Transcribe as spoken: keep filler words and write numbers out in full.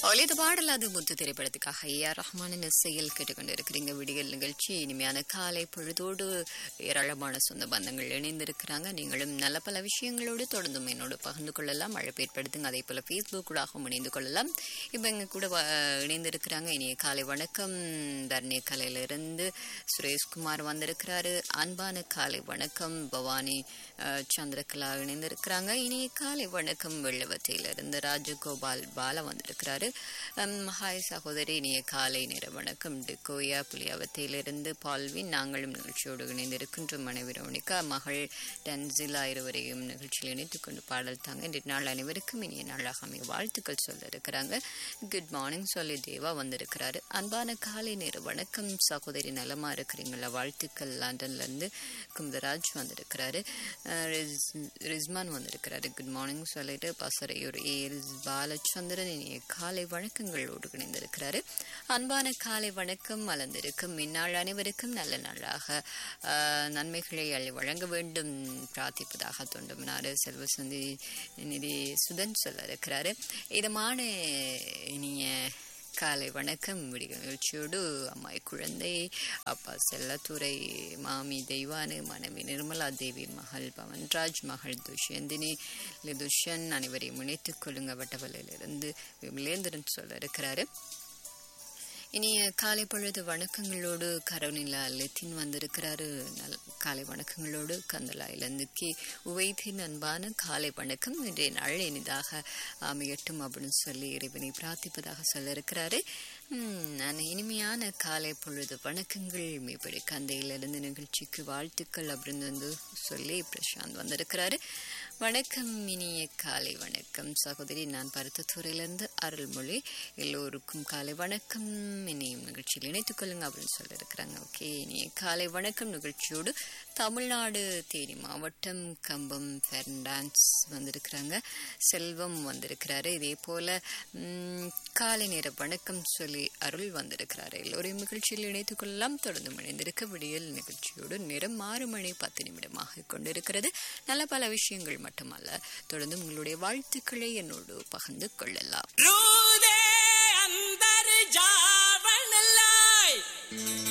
ஒலித்த பாடல் அது முத்து திரைப்படத்துக்காக ஏ ஆர் ரஹ்மானின் இசையில் கேட்டுக்கொண்டிருக்கிறீங்க. விடியல் நிகழ்ச்சி இனிமையான காலை பொழுதோடு ஏராளமான சொந்த பந்தங்கள் இணைந்திருக்கிறாங்க. நீங்களும் நல்ல பல விஷயங்களோடு தொடர்ந்தும் என்னோடு பகிர்ந்து கொள்ளலாம், அழைப்பு ஏற்படுத்துங்க. அதே போல ஃபேஸ்புக் கூடாகவும் இணைந்து கொள்ளலாம். இப்போ எங்க கூட இணைந்திருக்கிறாங்க. இனிய காலை வணக்கம். தர்ணி கலையிலிருந்து சுரேஷ்குமார் வந்திருக்கிறாரு. அன்பான காலை வணக்கம். பவானி சந்திரகலா இணைந்திருக்கிறாங்க. இனிய காலை வணக்கம். வெள்ளவத்தையிலிருந்து ராஜகோபால் பாலா வந்திருக்கிறாரு. ஹாய் சகோதரி, இனிய காலை நேர வணக்கம். டிகோயா புலியாவத்தையிலிருந்து பால்வின். நாங்களும் நிகழ்ச்சியோடு இணைந்திருக்கின்றோம். மனைவி ரோனிகா, மகள் டன்சிலா இருவரையும் நிகழ்ச்சியில் இணைத்துக் கொண்டு பாடல் தாங்க. இன்றைய நாள் அனைவருக்கும் இனிய நாளாக அமைய வாழ்த்துக்கள் சொல்ல இருக்கிறாங்க. குட் மார்னிங் சொல்லி தேவா வந்திருக்கிறாரு. அன்பான காலை நேர வணக்கம் சகோதரி, நலமா இருக்கிறீங்களா? வாழ்த்துக்கள். லண்டன்ல இருந்து குமுதராஜ் வந்திருக்கிறாரு. ரிஸ்மான் வந்திருக்கிறாரு. குட் மார்னிங் சொல்லிட்டு பசரையூர் ஏ பாலச்சந்திரன் இனிய காலை வணக்கங்களோடு இணைந்திருக்கிறாரு. அன்பான காலை வணக்கம். மலர்ந்திருக்கும் இந்நாள் அனைவருக்கும் நல்ல நாளாக நன்மைகளை அள்ளி வழங்க வேண்டும் பிரார்த்திப்பதாக தொண்டமனாறு செல்வசந்தி நிதி சுதன் சொல்ல இருக்கிறாரு. இதமான இனிய காலை வணக்கம். விடிய நிகழ்ச்சியோடு அம்மாய் குழந்தை, அப்பா செல்லத்துறை, மாமி தெய்வானு, மனைவி நிர்மலா தேவி, மகள் பவன்ராஜ், மகள் துஷ்யந்தினி துஷ்யன் அனைவரையும் இணைத்துக் கொள்ளுங்க வட்டவலையிலிருந்து விமலேந்திரன் சொல்ல இருக்கிறாரு. இனிய காலை பொழுது வணக்கங்களோடு கரோனிலா லெத்தின் வந்திருக்கிறாரு. நல் காலை வணக்கங்களோடு கந்தலாயிலிருந்து கே உவைத்தின் அன்பான காலை வணக்கம். இன்றைய நாள் இனிதாக அமையட்டும் அப்படின்னு சொல்லி இறைவனை பிரார்த்திப்பதாக சொல்ல இருக்கிறாரு. நான் இனிமையான காலை பொழுது வணக்கங்கள். மேபடி கந்தையிலிருந்து நிகழ்ச்சிக்கு வாழ்த்துக்கள் அப்படின்னு வந்து சொல்லி பிரசாந்த் வந்திருக்கிறாரு. வணக்கம், இனிய காலை வணக்கம் சகோதரி. நான் பருத்தத்துறையிலிருந்து அருள்மொழி. எல்லோருக்கும் காலை வணக்கம். இனியும் நிகழ்ச்சியில் இணைத்துக் கொள்ளுங்க அப்படின்னு சொல்லியிருக்கிறாங்க. ஓகே, இனிய காலை வணக்கம். நிகழ்ச்சியோடு தமிழ்நாடு தேனி மாவட்டம் கம்பம் பெர்னான்ஸ் வந்திருக்கிறாங்க. செல்வம் வந்திருக்கிறாரு. இதே போல காலை நேர வணக்கம் சொல்லி அருள் வந்திருக்கிறாரு. எல்லோரையும் நிகழ்ச்சியில் இணைத்துக் கொள்ளலாம். தொடர்ந்து இணைந்திருக்க விடியல் நிகழ்ச்சியோடு நேரம் ஆறு மணி பத்து நிமிடமாக கொண்டிருக்கிறது. நல்ல பல விஷயங்கள் மட்டுமல்ல, தொடர்ந்து உங்களுடைய வாழ்த்துக்களை என்னோடு பகிர்ந்து கொள்ளலாம்.